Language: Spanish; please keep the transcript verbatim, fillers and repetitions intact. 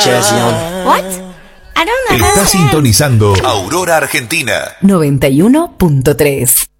What? I don't know. Está sintonizando Aurora Argentina noventa y uno punto tres.